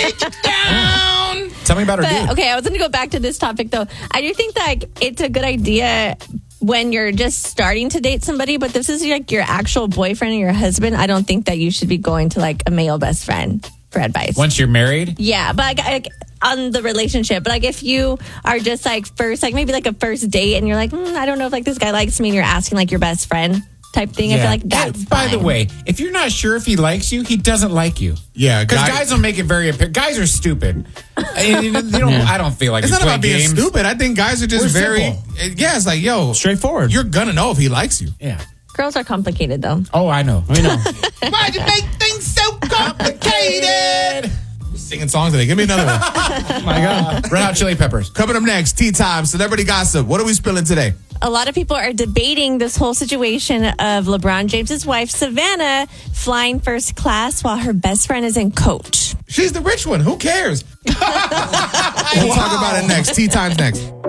down. Tell me about her dude. Okay, I was going to go back to this topic, though. I do think that it's a good idea when you're just starting to date somebody, but this is like your actual boyfriend or your husband. I don't think that you should be going to like a male best friend for advice. Once you're married? Yeah, but like on the relationship. But like if you are just like first, like maybe like a first date and you're like, I don't know if like this guy likes me and you're asking like your best friend type thing. I feel like that's and by the way, if you're not sure if he likes you, he doesn't like you. Yeah, because guys don't make it very apparent. Guys are stupid. I don't feel like it's not about being games. stupid. I think guys are just it's like, yo, straightforward. You're gonna know if he likes you. Yeah. Girls are complicated, though. Oh, I know. We know. Why'd you make things so complicated? Singing songs today. Give me another one. Oh my God. Red Hot Chili Peppers. Coming up next, Tea Time, Celebrity Gossip. What are we spilling today? A lot of people are debating this whole situation of LeBron James's wife, Savannah, flying first class while her best friend is in coach. She's the rich one. Who cares? We'll talk about it next. Tea Time's next.